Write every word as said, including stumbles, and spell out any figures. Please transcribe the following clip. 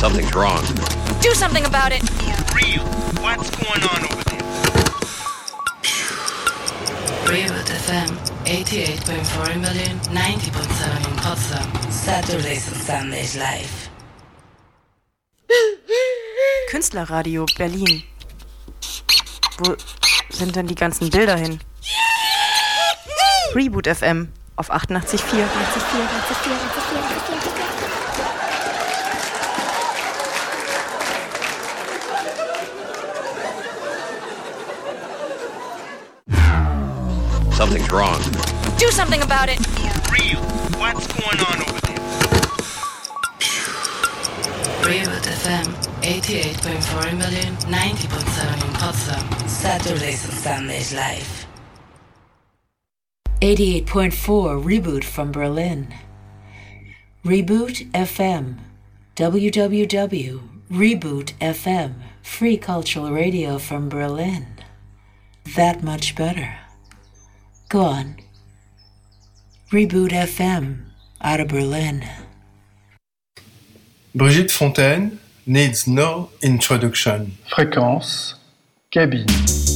Something's wrong. Do something about it. For real. What's going on over there? Reboot F M, eighty-eight point four in Berlin, ninety point seven in Potsdam. Saturdays and Sundays live. Künstlerradio Berlin. Wo sind denn die ganzen Bilder hin? Reboot F M auf achtundachtzig Komma vier. Something's wrong. Do something about it. For real. What's going on over there? Reboot F M, eighty-eight point four in Berlin, ninety point seven in Potsdam. Saturdays and Sundays live. eighty-eight point four Reboot from Berlin. Reboot F M. w w w dot reboot f m. Free cultural radio from Berlin. That much better. Go on. Reboot F M out of Berlin. Brigitte Fontaine needs no introduction. Fréquence, cabine.